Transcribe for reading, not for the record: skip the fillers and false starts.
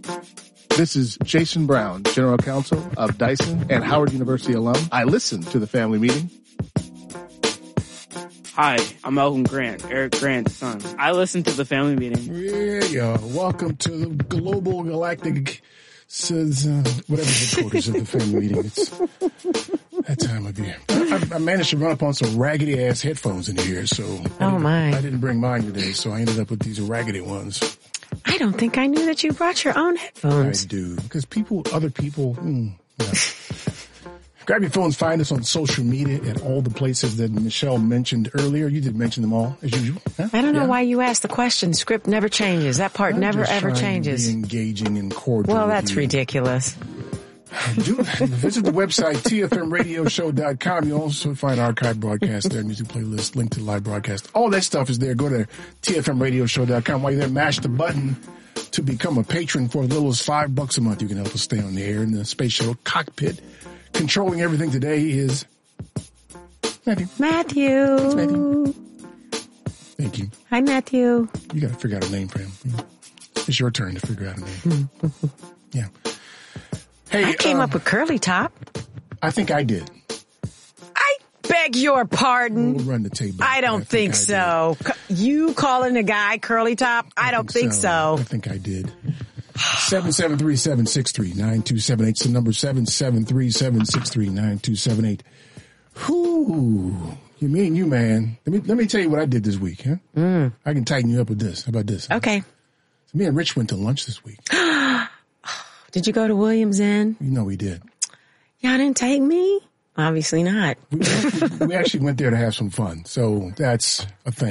This is Jason Brown, General Counsel of Dyson and Howard University alum. I listen to the family meeting. Hi, I'm Malcolm Grant, Eric Grant's son. I listen to the family meeting. Yeah. Welcome to the global galactic, whatever the quarters of the family meeting. It's that time of year. I managed to run up on some raggedy ass headphones in here, so I didn't bring mine today, so I ended up with these raggedy ones. I don't think I knew that you brought your own headphones. I do, because other people, Grab your phones, find us on social media at all the places that Michelle mentioned earlier. You did mention them all, as usual. Huh? I don't know why you asked the question. Script never changes. That part never, ever changes. To be engaging and cordial. Well, that's ridiculous. Visit the website, tfmradioshow.com. You'll also find archived broadcasts there, music playlist, link to the live broadcast. All that stuff is there. Go to tfmradioshow.com. While you're there, mash the button to become a patron for as little as $5 a month. You can help us stay on the air in the Space Shuttle cockpit. Controlling everything today is Matthew. Matthew. Matthew. Thank you. Hi, Matthew. You got to figure out a name for him. It's your turn to figure out a name. Yeah. Hey, I came up with Curly Top. I think I did. I beg your pardon. We'll run the tape back. I don't think so. You calling a guy Curly Top? I don't think so. I think I did. 773-763-9278. It's the number 773-763-9278. Whoo. You, man. Let me tell you what I did this week, huh? I can tighten you up with this. How about this? Okay. So me and Rich went to lunch this week. Did you go to Williams Inn? You know we did. Y'all didn't take me? Obviously not. We actually went there to have some fun. So that's a thing.